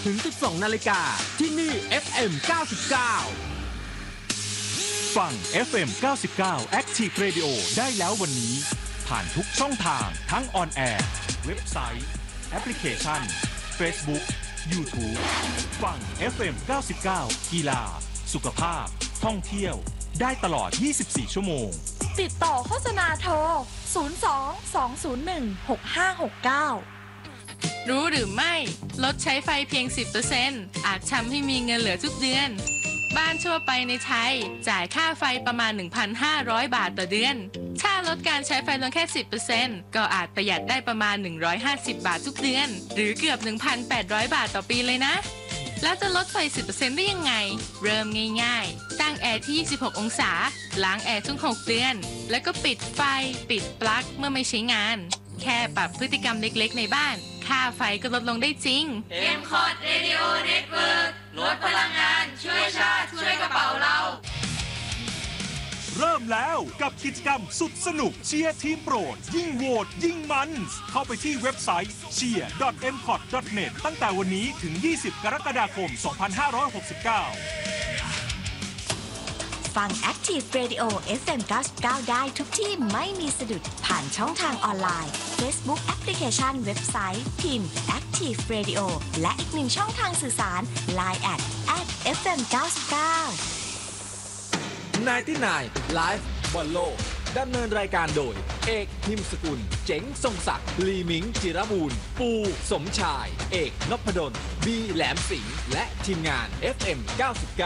ถึง 12 นาฬิกาที่นี่ FM 99 ฟัง FM 99 Active Radio ได้แล้ววันนี้ผ่านทุกช่องทางทั้งออนแอร์เว็บไซต์แอปพลิเคชัน Facebook YouTube ฟัง FM 99 กีฬาสุขภาพท่องเที่ยวได้ตลอด 24 ชั่วโมงติดต่อโฆษณาโทร 02-201-6569 รู้หรือไม่ลดใช้ไฟเพียง 10% อาจทำให้มีเงินเหลือทุกเดือนบ้านทั่วไปในไทยจ่ายค่าไฟประมาณ 1,500 บาทต่อเดือนถ้าลดการใช้ไฟลงแค่ 10% ก็อาจประหยัดได้ประมาณ 150 บาททุกเดือนหรือเกือบ 1,800 บาทต่อปีเลยนะแล้วจะลดไฟ 10% ได้ยังไงเริ่มง่ายๆตั้งแอร์ที่ 26 องศาล้างแอร์ทุก 6 เดือนแล้วก็ปิดไฟปิดปลั๊กเมื่อไม่ใช้งานแค่ปรับพฤติกรรมเล็กๆในบ้านค่าไฟก็ลดลงได้จริง M-Cot Radio Network ลดพลังงานช่วยชาติช่วยกระเป๋าเราเริ่มแล้วกับกิจกรรมสุดสนุกเชียร์ทีมโปรดยิ่งโหวตยิ่งมันเข้าไปที่เว็บไซต์ cheer.mcot.net ตั้งแต่วันนี้ถึง 20 กรกฎาคม 2569 ฟัง Active Radio FM 99 ได้ทุกที่ไม่มีสะดุดผ่านช่องทางออนไลน์ Facebook แอปพลิเคชันเว็บไซต์พิมพ์ Active Radio และอีกหนึ่งช่องทางสื่อสาร Line @FM 99 นายที่นายไลฟ์บอลโลกดำเนินรายการโดยเอกหิมสกุลเจ๋งทรงศักดิ์ลีมิงจิรบูรณ์ปูสมชายเอกนพดลบีแหลมสิงห์และทีมงาน FM 99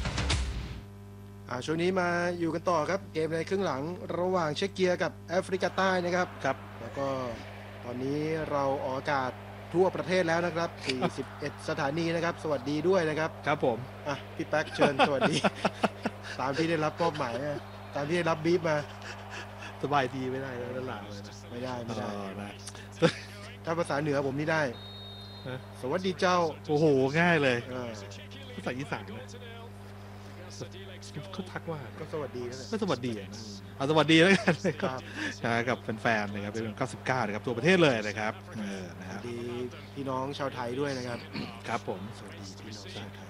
ช่วงนี้มาอยู่กันต่อครับเกมในครึ่งหลังระหว่างเช็กเกียกับแอฟริกาใต้นะครับครับแล้วก็ตอนนี้เราออกอากาศทั่วประเทศแล้วนะครับ41 สถานีนะครับสวัสดีด้วยนะครับครับผมพี่แป๊กเชิญสวัสดี ตามที่ได้รับมอบหมายตามที่ได้รับบีฟมาสบายดีไม่ได้แล้วหลังเลยนะไม่ได้ถ้าภาษาเหนือผมนี่ได้สวัสดีเจ้าโอ้โหง่ายเลยภาษาอีสานเขาทักว่าก็สวัสดีก็สวัสดีสวัสดีแล้วกันนะครับกับแฟนๆนะครับเป็น99นะครับตัวประเทศเลยนะครับนะครับดีพี่น้องชาวไทยด้วยนะครับครับผมสวัสดีพี่น้องชาวไทย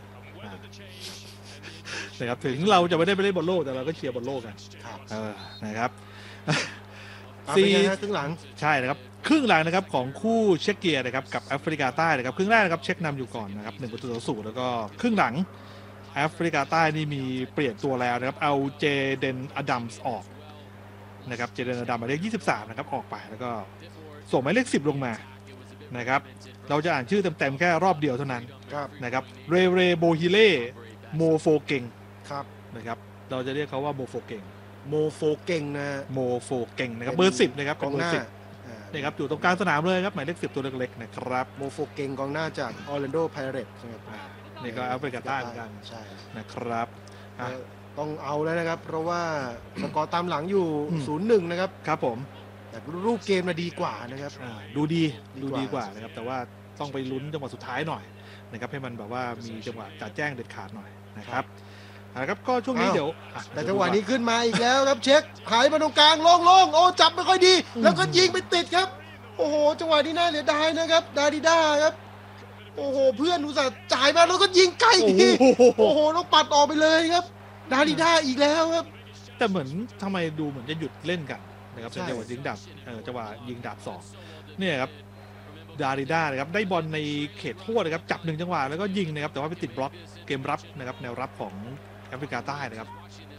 นะครับถึงเราจะไม่ได้ไปเล่นบอลโลกแต่เราก็เชียร์บอลโลกกันนะครับครึ่งหลังใช่นะครับครึ่งหลังนะครับของคู่เช็กเกียนะครับกับแอฟริกาใต้นะครับครึ่งแรกนะครับเช็กนำอยู่ก่อนนะครับ1-0แล้วก็ครึ่งหลังแอฟริกาใต้นี่มีเปลี่ยนตัวแล้วนะครับเอาเจเดนอดัมส์ออกนะครับเจเดนอดัมหมายเลข23นะครับออกไปแล้วก็ส่งหมายเลข10ลงมานะครับเราจะอ่านชื่อเต็มๆแค่รอบเดียวเท่านั้นนะครับเรโบฮิเล่โมโฟเกงนะครับเราจะเรียกเขาว่าโมโฟเกงนะโมโฟเกงนะครับเบอร์10นะครับเป็นเบอร์10นี่ครับอยู่ตรงกลางสนามเลยครับหมายเลข10ตัวเล็กๆนะครับโมโฟเกงกองหน้าจากออร์แลนโดไพเรตส์นะครับนี่ก็แอฟริกาใต้เหมือนกันใช่นะครับต้องเอาแล้วนะครับเพราะว่าสกอร์ตามหลังอยู่ 0-1 นะครับครับผมแต่รูปเกมน่ะดีกว่านะครับดูดีกว่านะครับแต่ว่าต้องไปลุ้นจังหวะสุดท้ายหน่อยนะครับให้มันแบบว่ามีจังหวะจัดแจ้งเด็ดขาดหน่อยนะครับครับก็ช่วงนี้เดี๋ยวแต่จังหวะนี้ขึ้นมาอีกแล้วครับเช็คหายมาตรงกลางโล่งๆโอ้จับไม่ค่อยดีแล้วก็ยิงไปติดครับโอ้โหจังหวะนี้น่าเสียดายนะครับดาดิด้าครับโอ้โหเพื่อนอุตส่าห์จ่ายมาแล้วก็ยิงไกลทีโอ้โหต้องปัดออกไปเลยครับดาดิด้าอีกแล้วครับแต่เหมือนทำไมดูเหมือนจะหยุดเล่นกันนะครับจังหวะยิงดับจังหวะยิงดับ2เนี่ยครับดาริด้านะครับได้บอลในเขตโทษนะครับจับ1จังหวะแล้วก็ยิงนะครับแต่ว่าไปติดบล็อกเกมรับนะครับแนวรับของแอฟริกาใต้นะครับ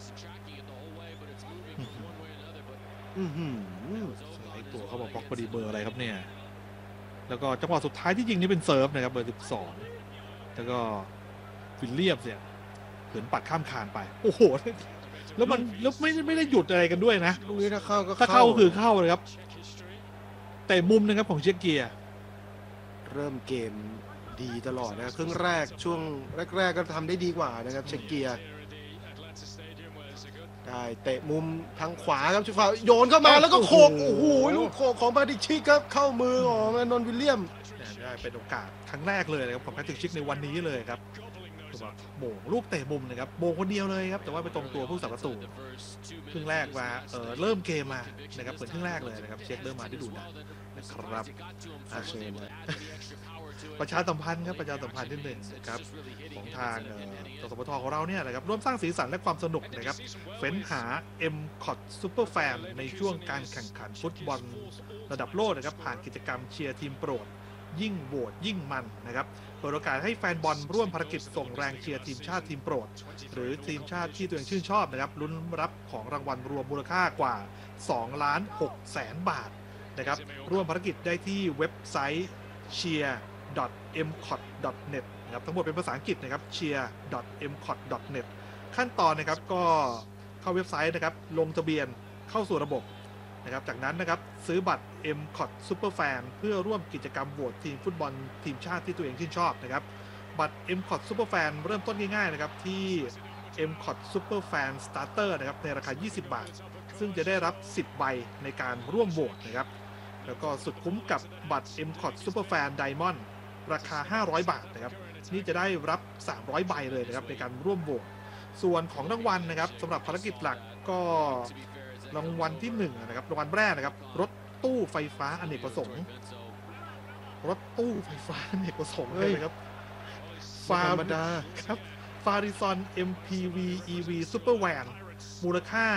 สไลด์ตัวเขาบอกบล็อกพอดีเบอร์อะไรครับเนี่ยแล้วก็จังหวะสุดท้ายที่ยิงนี่เป็นเซิร์ฟนะครับเบอร์12แล้วก็วิลเลียมเนี่ยเหินปัดข้ามคานไปโอ้โหแล้วมันไม่ได้หยุดอะไรกันด้วยนะลูกนี้ถ้าเข้าคือเข้าเลยครับแต่มุมนะครับของเช็กเกียเริ่มเกมดีตลอดนะครึ่งแรกช่วงแรกก็ทำได้ดีกว่านะครับเช็กเกียได้เตะมุมทางขวาครับชุดฟ้าโยนเข้ามาแล้วก็โขกโอ้โหลูกโขกของบาดิชิกครับเข้ามือของนนท์วิลเลียมได้เป็นโอกาสครั้งแรกเลยนะครับของแพทริกชิกในวันนี้เลยครับโมงลูกเตะมุมนะครับโมงคนเดียวเลยครับแต่ว่าไปตรงตัวผู้สับประตูครึ่งแรกมาเริ่มเกมมานะครับเหมือนครึ่งแรกเลยนะครับเช็คเริ่มมาที่ดูนะครับเชิญนะประชาสัมพันธ์ครับประชาสัมพันธ์นิดหนึ่งนะครับของทางสสปทของเราเนี่ยนะครับร่วมสร้างสีสันและความสนุกนะครับเฟ้นหา M.COT Super Fan ในช่วงการแข่งขันฟุตบอลระดับโลกนะครับผ่านกิจกรรมเชียร์ทีมโปรดยิ่งโหวตยิ่งมันนะครับเปิดโอกาสให้แฟนบอลร่วมภารกิจส่งแรงเชียร์ทีมชาติทีมโปรดหรือทีมชาติที่ตัวเองชื่นชอบนะครับลุ้นรับของรางวัลรวมมูลค่ากว่า 2,600,000 บาทนะครับร่วมภารกิจได้ที่เว็บไซต์ cheer.mcot.net นะครับทั้งหมดเป็นภาษาอังกฤษนะครับ cheer.mcot.net ขั้นตอนนะครับก็เข้าเว็บไซต์นะครับลงทะเบียนเข้าสู่ระบบนะครับจากนั้นนะครับซื้อบัตร M.COT Super Fan เพื่อร่วมกิจกรรมโหวตทีมฟุตบอลทีมชาติที่ตัวเองชื่นชอบนะครับบัตร M.COT Super Fan เริ่มต้นง่ายๆนะครับที่ M.COT Super Fan Starter นะครับในราคา20 บาทซึ่งจะได้รับ10 ใบในการร่วมโหวตนะครับแล้วก็สุดคุ้มกับบัตร M.COT Super Fan Diamond ราคา500 บาทนะครับนี่จะได้รับ300 ใบเลยนะครับในการร่วมโหวตส่วนของรางวัลนะครับสำหรับภารกิจหลักก็รางวัลที่1นะครับรางวัลแรกนะครับรถตู้ไฟฟ้าอเนกประสงค์รถตู้ไฟฟ้าอเนกประสงค์เลยนะครับธรรมดาครับฟาริซอน MPV EV Super Van มูลค่า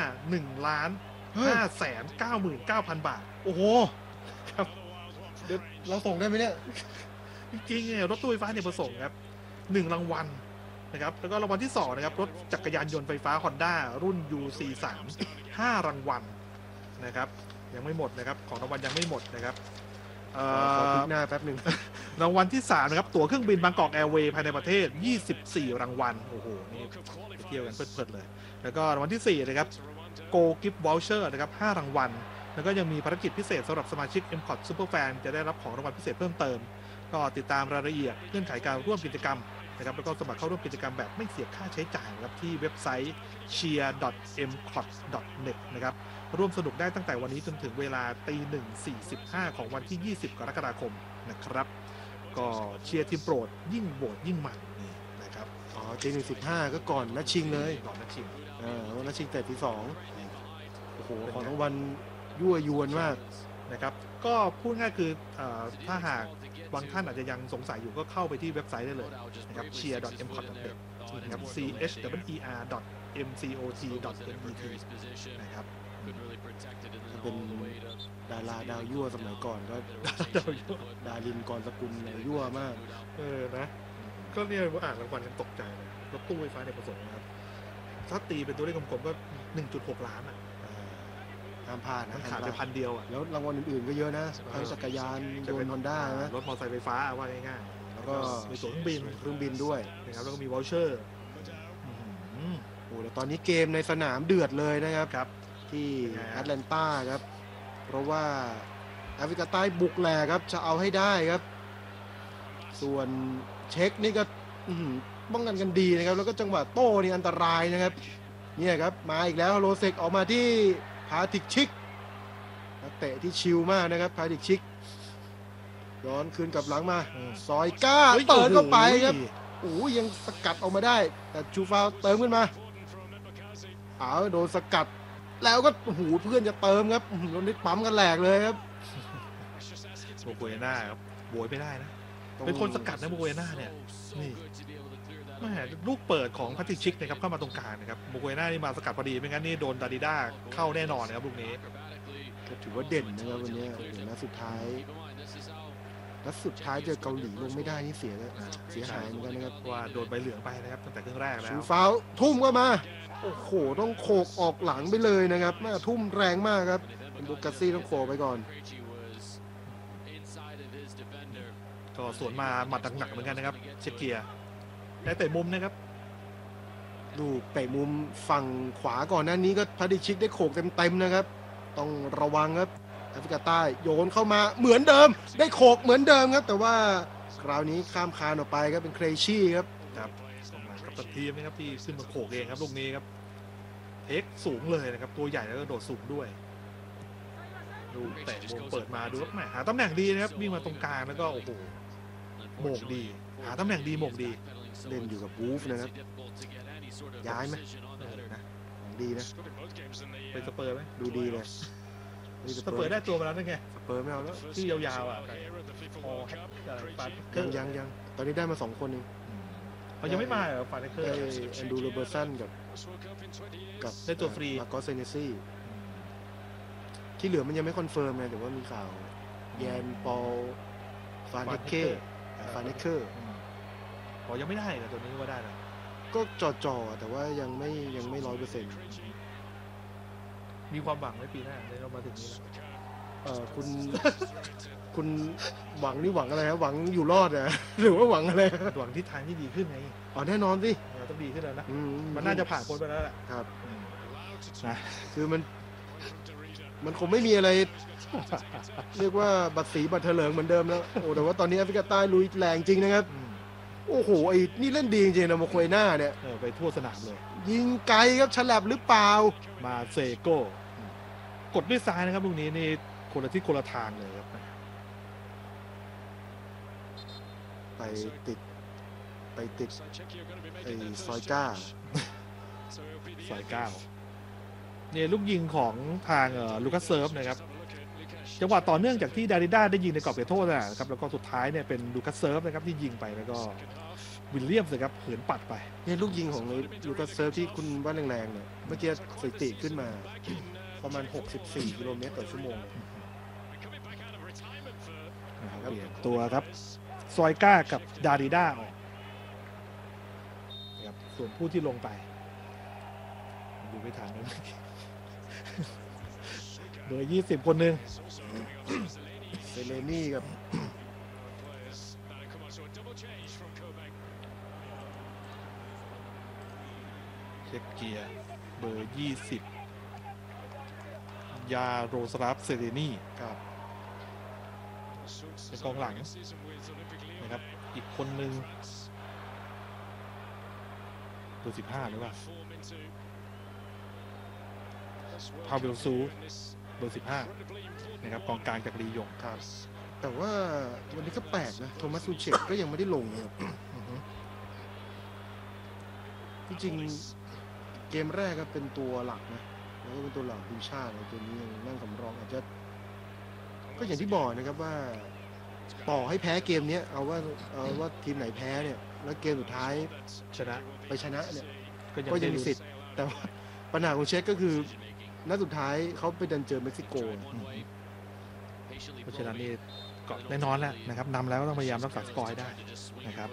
1,599,000 บาทโอ้โหครับเดี๋ยวเราส่งได้ไหมเนี่ยจริงๆเนี่ยรถตู้ไฟฟ้าเนี่ยประสงค์ครับ1 รางวัลนะครับแล้วก็รางวัลที่2นะครับรถจักรยานยนต์ไฟฟ้า Honda รุ่น UC3 5 รางวัลนะครับยังไม่หมดนะครับของรางวัลยังไม่หมดนะครับขอพลิกหน้าแป๊บหนึ่งรางวัลที่3นะครับตั๋วเครื่องบินบางกอกแอร์เวย์ภายในประเทศ24 รางวัลโอ้โหนี่ไปเที่ยวกันเพลิดๆเลยแล้วก็รางวัลที่4นะครับ Go Gift Voucher นะครับ5 รางวัลแล้วก็ยังมีภารกิจพิเศษสำหรับสมาชิก M.COT Super Fan จะได้รับของรางวัลพิเศษเพิ่มเติมก็ติดตามรายละเอียดเงื่อนไขการร่วมกิจกรรมนะครับแล้วก็สมัครเข้าร่วมกิจกรรมแบบไม่เสียค่าใช้จ่ายนะครับที่เว็บไซต์ cheer.mcot.net นะครับร่วมสนุกได้ตั้งแต่วันนี้จนถึงเวลา 1:45 ของวันที่ 20 กรกฎาคมนะครับก็เชียร์ทีมโปรดยิ่งโหวตยิ่งมันนี่นะครับอ๋อตี 1:15 ก็ก่อนนัดชิงเลยก่อนนัดชิงวันนัดชิงแต่ตี 2โอ้โหของรางวัลยั่วยวนมากนะครับก็พูดง่ายคือถ้าหากบางท่านอาจจะยังสงสัยอยู่ก็เข้าไปที่เว็บไซต์ได้เลยนะครับ cheer.mcot.net นะครับ cheer.mcot.net นะครับเป็นดาราดาวยั่วสมัยก่อนก็ ดารินกรสกุลเนี่ยยั่วมากนะก็เนี่ยอ่านรางวัลยังตกใจเลยรถตู้ไฟฟ้าเนี่ยประสงค์นะครับถ้าตีเป็นตัวเลขกลมๆก็ 1.6 ล้านอ่ะห้ามพลาดนะมันขาดไป1,000 เดียวอ่ะแล้วรางวัลอื่นๆก็เยอะนะทั้งจักรยานยนต์ฮอนด้านะรถมอเตอร์ไซค์ไฟฟ้าว่าง่ายๆแล้วก็มีตั๋วเครื่องบินเครื่องบินด้วยนะครับแล้วก็มีวอลเชอร์โอ้แล้วตอนนี้เกมในสนามเดือดเลยนะครับครับที่ยังไงฮะแอตแลนตาครับ เพราะว่าแอฟริกาใต้บุกแหลกครับจะเอาให้ได้ครับ ส่วนเช็คนี่ก็ป้องกันกันดีนะครับ แล้วก็จังหวะโต้นี่อันตรายนะครับเนี่ยครับมาอีกแล้วโรเซกออกมาที่พาติกชิกนักเตะที่ชิลมากนะครับพาติกชิกย้อนคืนกลับหลังมาซอยก้าเปิดเข้าไปครับโอ้ยังสกัดออกมาได้แต่ชูฟาวเติมขึ้นมาโดนสกัดแล้วก็โอ้โหเพื่อนจะเติมครับโดนนิดปั๊มกันแหลกเลยครับโมโกเอน่าครับโวยไม่ได้นะเป็นคนสกัดนะโมโกเอน่าเนี่ยนี่แม่ลูกเปิดของพัติชิกนะครับเข้ามาตรงกลางนะครับโมโกเอน่านี่มาสกัดพอดีไม่งั้นนี่โดนดาดิด้าเข้าแน่นอนนะครับลูกนี้ก็ถือว่าเด่นนะครับวันนี้นัดสุดท้ายเจอเกาหลีลงไม่ได้นี่เสียหายเหมือนกันนะครับว่าโดนใบเหลืองไปนะครับตั้งแต่ครึ่งแรกแล้วชูฟาวทุ่มเข้ามาโอ้โหต้องโขกออกหลังไปเลยนะครับแม่ทุ่มแรงมากครับเป็นบุกาซี่ต้องโขกไปก่อนก็สวนมาหมัดหนักๆเหมือนกันนะครับเชคเกียร์ได้เตะมุมนะครับดูเตะมุมฝั่งขวาก่อนหน้านี้ก็พาดิชิกได้โขกเต็มๆนะครับต้องระวังครับแอฟริกาใต้โยนเข้ามาเหมือนเดิมได้โขกเหมือนเดิมครับแต่ว่าคราวนี้ข้ามคานออกไปครับเป็นเครชี่ครับกับตันทีมนะครับที่ขึ้นมาโขกเองครับลูกนี้ครับเทคสูงเลยนะครับตัวใหญ่แล้วก็โดดสูงด้วยดูเตะวงเปิดมาดูครับแหมหาตำแหน่งดีนะครับวิ่งมาตรงกลางแล้วก็โอ้โหโหม่งดีหาตำแหน่งดีโหม่งดีเล่นอยู่กับบูฟนะครับย้ายไหมนะดีนะเป็นสเปอร์ไหมดูดีเลยนี่สเปอร์ได้ตัวมาแล้วนั่นไงสเปอร์ไม่เอาแล้วชื่อยาวๆอ่ะพออะไรฟานเกอร์ยังตอนนี้ได้มา2 คนเองเขายังไม่มาเหรอฟานเกอได้ร์แอนดรูโรเบอร์สันกับได้ตัวฟรีลากอสเซเนซี่ที่เหลือมันยังไม่คอนเฟิร์มไงแต่ว่ามีข่าวแยนปอลฟานเนเคอร์พอยังไม่ได้แต่ตัวนี้ว่าได้แล้วก็จ่อๆแต่ว่ายังไม่100% มีความหวังในปีหน้าเรามาถึงนี้แล้วคุณหวังนี่หวังอะไรครับหวังอยู่รอดอะ หรือว่าหวังอะไรหวังทิศทางที่ดีขึ้นไงอ๋อแน่นอนสิเราต้องดีขึ้นแล้วนะอืมันน่าจะผ่านพ้นไปแล้วแหละครับนะคือมันคงไม่มีอะไร เรียกว่าบัตรสีบัตรเถลิงเหมือนเดิมแล้วโอ้แต่ว่าตอนนี้แอฟริกาใต้ลุยแรงจริงนะครับโอ้โหไอ้นี่เล่นดีจริงๆนะโมโคเอน่าเนี่ยไปทั่วสนามเลยยิงไกลครับฉลับหรือเปล่ามาเซโก้กดด้วยซ้ายนะครับลูกนี้นี่คนละที่คนละทางเลยครับไปติดไอ้ซอยก้าสายก้าวเนี่ยลูกยิงของทางลูคัสเซิร์ฟนะครับจังหวะต่อเนื่องจากที่ดาริด้าได้ยิงในกรอบเขตโทษนะครับแล้วก็สุดท้ายเนี่ยเป็นลูคัสเซิร์ฟนะครับที่ยิงไปแล้วก็วิลเลียมส์นะครับเหินปัดไปเนี่ยลูกยิงของลูคัสเซิร์ฟที่คุณว่าแรงๆเนี่ยเมื่อกี้สถิติขึ้นมาประมาณ64 กิโลเมตรต่อชั่วโมงเปลี่ยนตัวครับซอยก้ากับดาริด้าออกนะครับส่วนผู้ที่ลงไปดูไม่ทันนะเบอร์20 คนหนึ่งเซเลนี่กับเช็คเกียร์เบอร์ 20 ยาโรสราฟเซเรนีครับเป็นกองหลังนะครับอีกคนหนึ่งเบอร์ 15หรือเปล่าพาเวลซูเบอร์ 15นะครับกองกลางจากลียงครับ แต่ว่าวันนี้ก็แปลกนะโทมัสซูเชตก็ยังไม่ได้ลงนะครับจริงๆเกมแรกก็เป็นตัวหลักนะแล้วก็เป็นตัวหลักทีมชาติตัวนี้ยังนั่งสำรองอาจจะก็อย่างที่บอกนะครับว่าต่อให้แพ้เกมนี้เอาว่าทีมไหนแพ้เนี่ยแล้วเกมสุดท้ายชนะไปชนะเนี่ยก็ก็ยัยัง งมีมีสิสิททธิ์ธิ์แต่ว่าปัญหาของเช็คก็คือนัดสุดท้ายเขาไปดันเจอเม็กซิโกเพราะฉะนั้นนี่ก็แน่นอนแล้วนะครับนำแล้วก็ต้องพยายามรักษาสกอร์ให้ได้นะครับ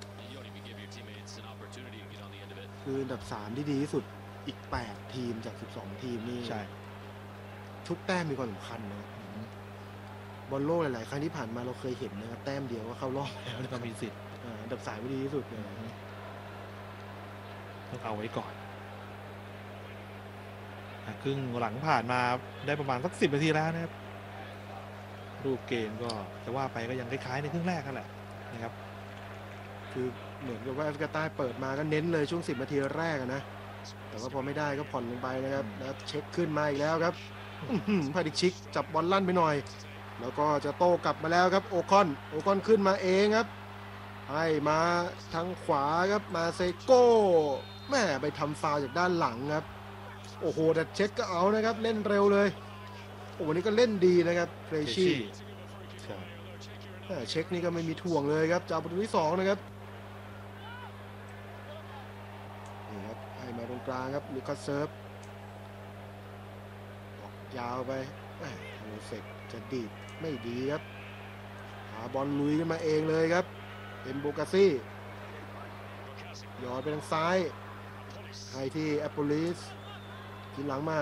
คืออันดับ3ที่ดีที่สุดอีก8ทีมจาก12ทีมนี่ใช่ทุกแต้มมีความสำคัญนะบอลโลกหลายๆครั้งที่ผ่านมาเราเคยเห็นนะครับแต้มเดียวก็เข้ารอบแล้วนะคก็รับมีสิทธิ์อันดับ3ที่ดีที่สุดเนี่ยต้องเอาไว้ก่อนครึ่งหลังผ่านมาได้ประมาณสัก10 นาทีแล้วนะครับรูปเกมก็จะว่าไปก็ยังคล้ายๆในครึ่งแรกนั่นแหละนะครับคือเหมือนกับว่าแอฟริกาใต้เปิดมาก็เน้นเลยช่วง10 นาทีแรกอะนะแต่ว่าพอไม่ได้ก็ผ่อนลงไปนะครับแล้วเช็คขึ้นมาอีกแล้วครับพาดิกชิกจับบอลลั่นไปหน่อยแล้วก็จะโต้กลับมาแล้วครับโอคอนขึ้นมาเองครับให้มาทางขวาครับมาเซโก้แม่ไปทำฟาวล์จากด้านหลังครับโอ้โหแต่เช็คก็เอานะครับเล่นเร็วเลยโอ้วันนี้ก็เล่นดีนะครับเฟรชี่เช็คนี่ก็ไม่มีถ่วงเลยครับจากประตูที่2นะครับนี่ครับให้มาตรงกลางครับลูคัสเซิร์ฟออกยาวไปโรเฟกจะดีดไม่ดีครับหาบอลลุยขึ้นมาเองเลยครับเป็นโบกาซี่ยอดไปทางซ้ายให้ที่แอปโปลิสกินหลังมา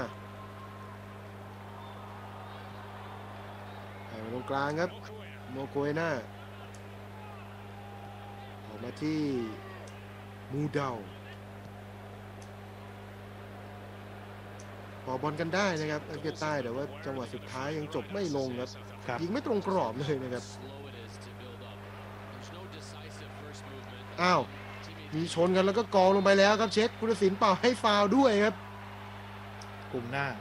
ให้มาตรงกลางครับโมโกเอน่าออกมาที่มูเดาขอบอลกันได้นะครับแอฟริกาใต้แต่ว่าจังหวะสุดท้ายยังจบไม่ลงครับครับยิงไม่ตรงกรอบเลยนะครับอ้าวมีชนกันแล้วก็กองลงไปแล้วครับเช็คผู้ตัดสินเป่าให้ฟาวล์ด้วยครับกลุ่มหน้าก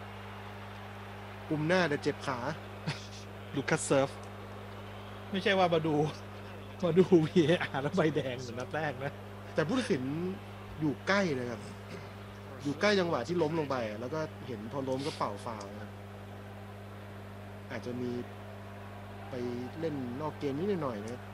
ลุ่มหน้าแต่เจ็บขาลูคัสเซิร์ฟไม่ใช่ว่ามาดู VAR แล้วใบแดงเหมือนนัดแรกนะแต่ผู้ตัดสินอยู่ใกล้นะครับ อยู่ใกล้จังหวะที่ล้มลงไปแล้วก็เห็นพอล้มก็เป่าฟาวล์นะครับอาจจะมีไปเล่นนอกเกมนิดหน่อยนะครับ